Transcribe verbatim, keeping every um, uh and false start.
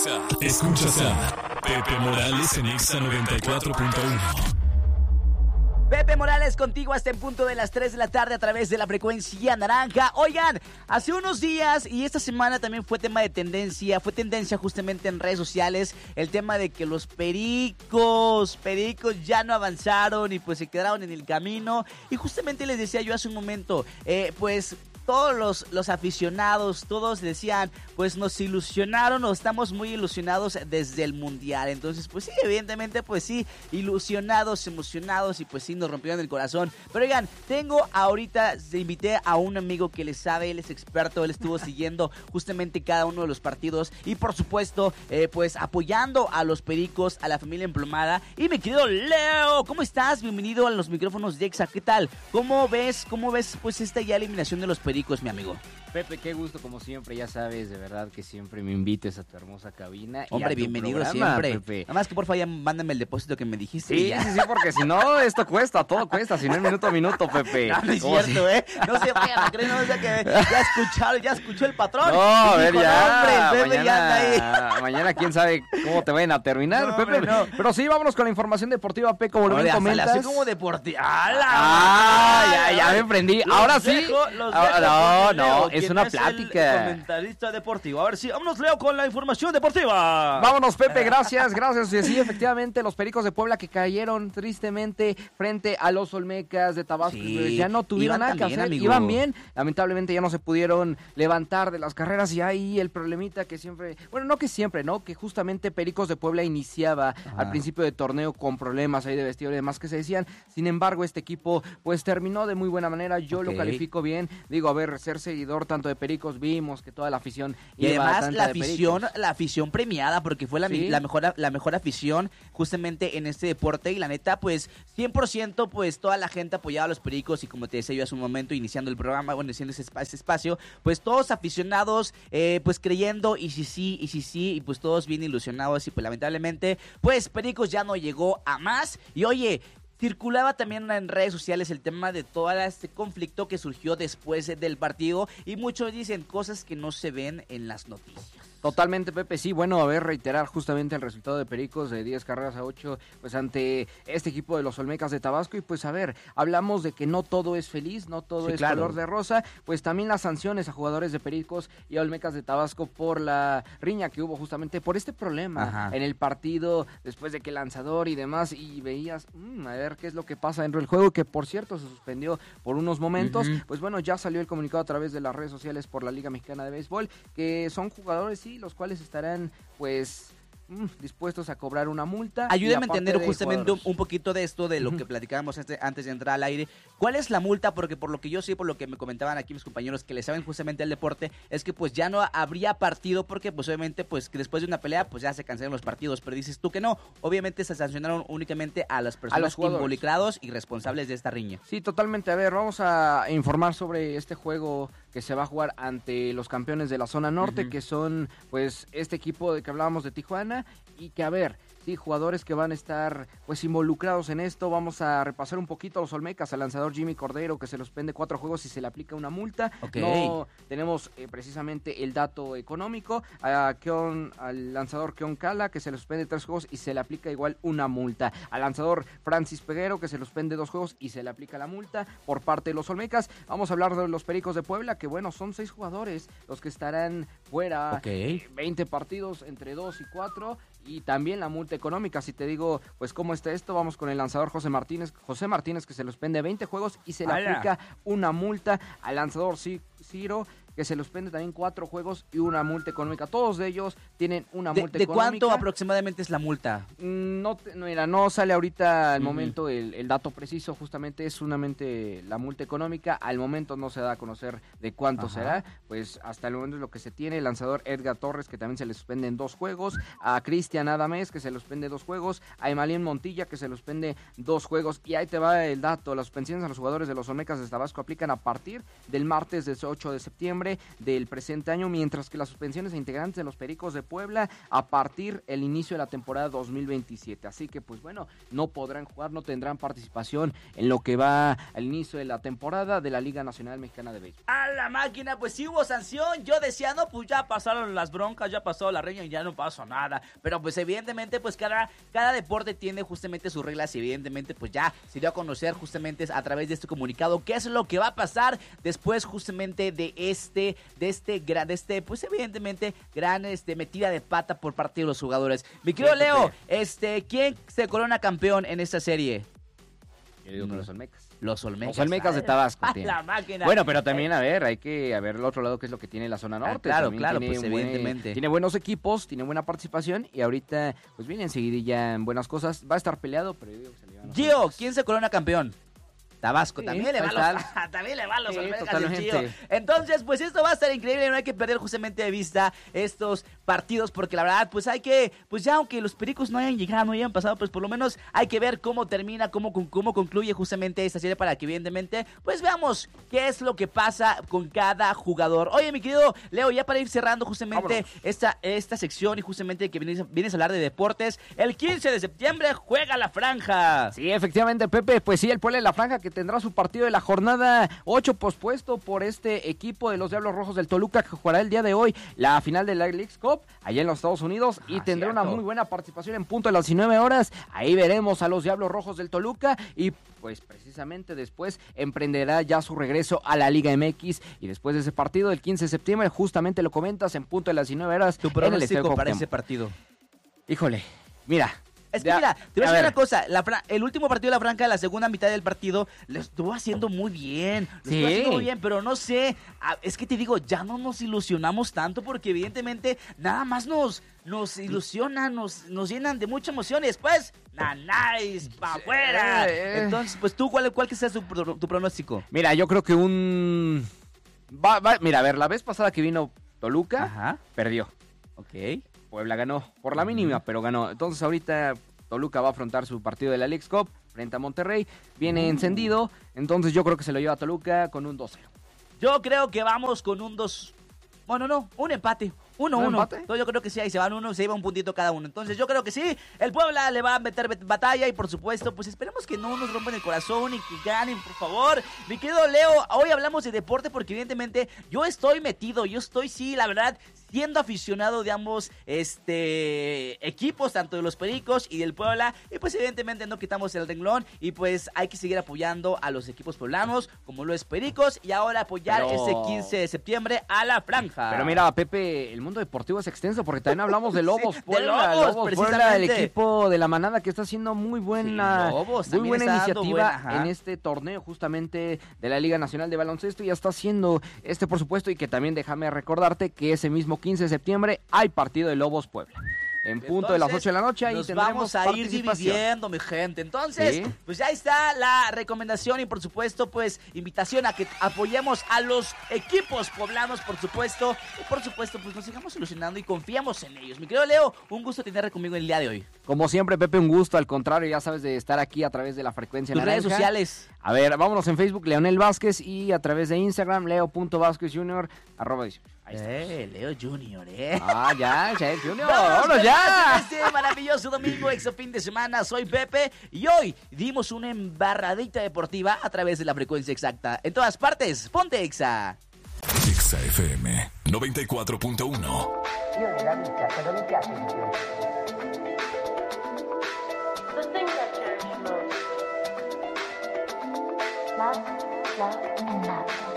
Escuchas a, escuchas a Pepe Morales en Exa noventa y cuatro punto uno. Pepe Morales contigo hasta en punto de las tres de la tarde a través de la frecuencia naranja. Oigan, hace unos días y esta semana también fue tema de tendencia, fue tendencia justamente en redes sociales el tema de que los pericos, pericos ya no avanzaron y pues se quedaron en el camino. Y justamente les decía yo hace un momento, eh, pues... Todos los, los aficionados, todos decían, pues nos ilusionaron o estamos muy ilusionados desde el Mundial. Entonces, pues sí, evidentemente, pues sí, ilusionados, emocionados y pues sí, nos rompieron el corazón. Pero oigan, tengo ahorita, te invité a un amigo que le sabe, él es experto, él estuvo siguiendo justamente cada uno de los partidos y por supuesto, eh, pues apoyando a los pericos, a la familia emplomada. Y mi querido Leo, ¿cómo estás? Bienvenido a los micrófonos de Exa, ¿qué tal? ¿Cómo ves, cómo ves pues esta ya eliminación de los pericos? Mi amigo. Pepe, qué gusto como siempre, ya sabes, de verdad que siempre me invites a tu hermosa cabina. Hombre, y a tu bienvenido programa, siempre. Pepe. Nada más que por favor ya mándame el depósito que me dijiste. Sí, sí, sí, porque si no, esto cuesta, todo cuesta, si no es minuto a minuto, Pepe. No, no es ¿Cómo cierto, si... ¿eh? No se vayan a creer, no sea que ya escucharon, ya escuchó el patrón. No, a ver, dijo, ya, no, hombre, Pepe mañana, ya anda ahí. mañana quién sabe cómo te vayan a terminar, No, Pepe. hombre, no. Pero sí, vámonos con la información deportiva, Pepe, como lo bien comentas. Así como deportiva. Ah, ya, ya me prendí. Los Ahora sí. dejo, los Ah, dejo no, con no, Leo, es quien una el plática. comentarista deportivo. A ver si, vámonos, Leo, con la información deportiva. Vámonos, Pepe, gracias, gracias. Y sí, efectivamente, los Pericos de Puebla que cayeron tristemente frente a los Olmecas de Tabasco, Sí, ya no tuvieron iban nada que también, hacer, amigo. iban bien, lamentablemente ya no se pudieron levantar de las carreras y ahí el problemita que siempre, bueno, no que siempre, ¿no? Que justamente Pericos de Puebla iniciaba Ajá. al principio de torneo con problemas ahí de vestidor y demás que se decían, sin embargo, este equipo pues terminó de muy buena manera, yo Ok. lo califico bien, digo, a ver, ser seguidor tanto de Pericos, vimos que toda la afición Y iba además tanta la de afición, Pericos. la afición premiada, porque fue la, Sí. la mejor la mejor afición justamente en este deporte y la neta, pues cien por ciento, pues toda la gente apoyaba a los pericos y como te decía yo hace un momento, iniciando el programa, bueno, iniciando ese, espa- ese espacio, pues todos aficionados, eh, pues creyendo y sí, sí, y sí, sí, y pues todos bien ilusionados y pues lamentablemente, pues Pericos ya no llegó a más y oye... Circulaba también en redes sociales el tema de todo este conflicto que surgió después del partido y muchos dicen cosas que no se ven en las noticias. Totalmente, Pepe, sí, bueno, a ver, reiterar justamente el resultado de Pericos de diez carreras a ocho, pues ante este equipo de los Olmecas de Tabasco y pues a ver, hablamos de que no todo es feliz, no todo Sí, es claro. color de rosa, pues también las sanciones a jugadores de Pericos y Olmecas de Tabasco por la riña que hubo justamente por este problema Ajá. en el partido, después de que el lanzador y demás, y veías, mmm, a ver qué es lo que pasa dentro del juego, que por cierto se suspendió por unos momentos, Uh-huh. pues bueno, ya salió el comunicado a través de las redes sociales por la Liga Mexicana de Béisbol, que son jugadores, sí, los cuales estarán, pues, mm, dispuestos a cobrar una multa. Ayúdame a aparte entender de justamente un, jugadores. un poquito de esto, de lo Ujú. que platicábamos este- antes de entrar al aire. ¿Cuál es la multa? Porque por lo que yo sé, por lo que me comentaban aquí mis compañeros que le saben justamente al deporte, es que pues ya no habría partido porque pues obviamente pues que después de una pelea pues ya se cancelan los partidos. Pero dices tú que no, obviamente se sancionaron únicamente a las personas jugadores. involucrados y responsables de esta riña. Sí, totalmente. A ver, vamos a informar sobre este juego que se va a jugar ante los campeones de la zona norte, Ujú. que son, pues, este equipo de que hablábamos de Tijuana, y que, a ver, sí, jugadores que van a estar, pues, involucrados en esto. Vamos a repasar un poquito a los Olmecas, al lanzador Jimmy Cordero, que se los suspende cuatro juegos y se le aplica una multa. Ok. No tenemos eh, precisamente el dato económico. A Keon, al lanzador Keon Cala, que se le suspende tres juegos y se le aplica igual una multa. Al lanzador Francis Peguero, que se le suspende dos juegos y se le aplica la multa por parte de los Olmecas. Vamos a hablar de los Pericos de Puebla, que bueno, son seis jugadores los que estarán fuera. Ok. eh, veinte partidos entre dos y cuatro. Y también la multa económica. Si te digo, pues, cómo está esto, vamos con el lanzador José Martínez. José Martínez, que se le suspende veinte juegos y se le ¡Hala! aplica una multa. Al lanzador Ci- Ciro, que se le suspende también cuatro juegos y una multa económica. Todos de ellos tienen una ¿De, multa de económica. cuánto aproximadamente es la multa? Mm, No, te- no, mira, no sale ahorita al Ujú. momento el, el dato preciso, justamente es solamente la multa económica. Al momento no se da a conocer de cuánto Ajá. será, pues hasta el momento es lo que se tiene. El lanzador Edgar Torres, que también se le suspende en dos juegos. A Cristian Adamés, que se le suspende dos juegos. A Emalien Montilla, que se le suspende dos juegos. Y ahí te va el dato: las suspensiones a los jugadores de los Olmecas de Tabasco aplican a partir del martes del ocho de septiembre. septiembre del presente año, mientras que las suspensiones a integrantes de los Pericos de Puebla a partir del inicio de la temporada dos mil veintisiete. Así que, pues bueno, no podrán jugar, no tendrán participación en lo que va al inicio de la temporada de la Liga Nacional Mexicana de Béisbol. A la máquina, pues sí hubo sanción. Yo decía, no, pues ya pasaron las broncas, ya pasó la reña y ya no pasó nada. Pero pues evidentemente, pues cada, cada deporte tiene justamente sus reglas y evidentemente, pues ya se dio a conocer justamente a través de este comunicado qué es lo que va a pasar después justamente de este, de este gran, de este, pues evidentemente, gran este, metida de pata por parte de los jugadores. Mi querido Leo, este, ¿quién se corona campeón en esta serie? Yo digo que los Olmecas. Los Olmecas. Los Olmecas de Tabasco. A la máquina. Bueno, pero también, a ver, hay que ver el otro lado, que es lo que tiene la zona norte. Ah, claro, también claro, tiene pues buen- evidentemente. Tiene buenos equipos, tiene buena participación y ahorita, pues viene enseguidilla en buenas cosas. Va a estar peleado, pero yo digo que se le llevan los Gio, Olmecas. ¿quién se corona campeón? Tabasco, Sí, también le va ahí a los, está. también le va a los Sí, Olmecas el totalmente. Gio. Entonces, pues esto va a estar increíble, no hay que perder justamente de vista estos partidos, porque la verdad, pues hay que, pues ya aunque los Pericos no hayan llegado, no hayan pasado, pues por lo menos hay que ver cómo termina, cómo, cómo concluye justamente esta serie para que evidentemente, pues veamos qué es lo que pasa con cada jugador. Oye, mi querido Leo, ya para ir cerrando justamente esta, esta sección y justamente que vienes, vienes a hablar de deportes, el quince de septiembre juega la franja. Sí, efectivamente, Pepe, pues sí, el Puebla de la Franja que tendrá su partido de la jornada ocho pospuesto por este equipo de los Diablos Rojos del Toluca, que jugará el día de hoy la final de la Leagues Cup allá en los Estados Unidos y Ah, tendrá cierto. una muy buena participación en punto de las diecinueve horas. Ahí veremos a los Diablos Rojos del Toluca y pues precisamente después emprenderá ya su regreso a la Liga M X y después de ese partido del quince de septiembre, justamente lo comentas, en punto de las diecinueve horas Tu en el Estadio pronóstico para Cuauhtémoc. ese partido. Híjole, mira. Es que ya- mira, te voy a a decir ver. una cosa, la fra- el último partido de la Franca, la segunda mitad del partido, lo estuvo haciendo muy bien, lo Sí. estuvo haciendo muy bien, pero no sé, a- es que te digo, ya no nos ilusionamos tanto porque evidentemente nada más nos, nos ilusionan, nos, nos llenan de mucha emoción y después, nanáis, pa' afuera. Eh, eh. Entonces, pues tú, ¿cuál, cuál que sea tu, pro- tu pronóstico? Mira, yo creo que un... Va, va- mira, a ver, la vez pasada que vino Toluca, Ajá, perdió. ok. Puebla ganó, por la mínima, pero ganó. Entonces ahorita Toluca va a afrontar su partido de la Leagues Cup frente a Monterrey. Viene encendido, entonces yo creo que se lo lleva a Toluca con un dos cero. Yo creo que vamos con un dos. Bueno, no, un empate. Uno, ¿Un uno. empate? Entonces yo creo que sí, ahí se van uno, se lleva un puntito cada uno. Entonces yo creo que sí, el Puebla le va a meter bet- batalla y por supuesto, pues esperemos que no nos rompan el corazón y que ganen, por favor. Mi querido Leo, hoy hablamos de deporte porque evidentemente yo estoy metido, yo estoy, sí, la verdad, siendo aficionado de ambos este equipos, tanto de los Pericos y del Puebla. Y pues evidentemente no quitamos el renglón y pues hay que seguir apoyando a los equipos poblanos, como lo es Pericos, y ahora apoyar Pero- ese quince de septiembre a la franja. Pero mira, Pepe, el mundo deportivo es extenso porque también hablamos de Lobos Sí, de Puebla. Lobos, Lobos Puebla, el precisamente. equipo de la manada que está haciendo muy buena, Sí, Lobos muy también buena está dando iniciativa buena, ajá. en este torneo justamente de la Liga Nacional de Baloncesto. Ya está haciendo este, por supuesto, y que también déjame recordarte que ese mismo quince de septiembre hay partido de Lobos Puebla. En punto de las Entonces, ocho de la noche, ahí nos tendremos vamos a ir participación. dividiendo, mi gente. Entonces, Sí. pues ya está la recomendación y por supuesto, pues invitación a que apoyemos a los equipos poblanos, por supuesto. Y por supuesto, pues nos sigamos ilusionando y confiamos en ellos. Mi querido Leo, un gusto tenerte conmigo el día de hoy. Como siempre, Pepe, un gusto. Al contrario, ya sabes de estar aquí a través de la frecuencia Tus naranja. redes sociales. A ver, vámonos en Facebook, Leonel Vázquez, y a través de Instagram, leo.vázquez junior, arroba dieciocho. Ahí está. Eh, Leo Junior, eh. Ah, ya, ya es Junior. Vámonos, ¡Vámonos Pepe, ya! Este maravilloso domingo, exo fin de semana. Soy Pepe y hoy dimos una embarradita deportiva a través de la frecuencia exacta. En todas partes, ponte Exa. Exa F M noventa y cuatro punto uno. Io nella vita cosa mi piace di più? The things I cherish most. Love, love, and love.